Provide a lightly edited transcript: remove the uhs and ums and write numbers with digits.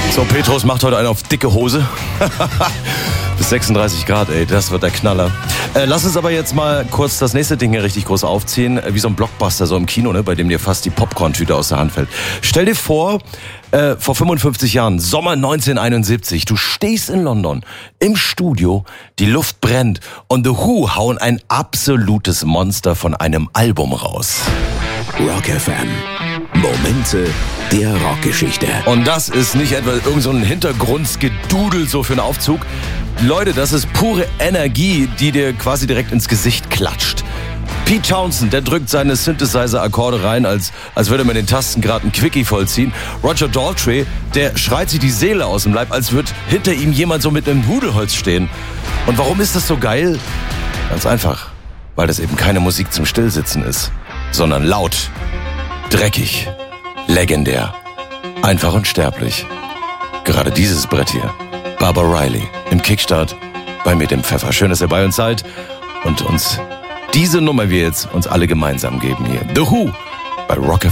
So, Petrus macht heute einen auf dicke Hose. Bis 36 Grad, ey, das wird der Knaller. Lass uns aber jetzt mal kurz das nächste Ding hier richtig groß aufziehen. Wie so ein Blockbuster, so im Kino, ne, bei dem dir fast die Popcorn-Tüte aus der Hand fällt. Stell dir vor 55 Jahren, Sommer 1971, du stehst in London, im Studio, die Luft brennt und The Who hauen ein absolutes Monster von einem Album raus. Rock FM. Momente der Rockgeschichte. Und das ist nicht etwa irgend so ein Hintergrundsgedudel so für einen Aufzug. Leute, das ist pure Energie, die dir quasi direkt ins Gesicht klatscht. Pete Townshend, der drückt seine Synthesizer-Akkorde rein, als würde man den Tasten gerade ein Quickie vollziehen. Roger Daltrey, der schreit sich die Seele aus dem Leib, als würde hinter ihm jemand so mit einem Nudelholz stehen. Und warum ist das so geil? Ganz einfach, weil das eben keine Musik zum Stillsitzen ist, sondern laut, dreckig, legendär, einfach und sterblich. Gerade dieses Brett hier, Barbara Riley, im Kickstart bei Mit dem Pfeffer. Schön, dass ihr bei uns seid und uns diese Nummer wir jetzt uns alle gemeinsam geben hier. The Who bei Rock FM.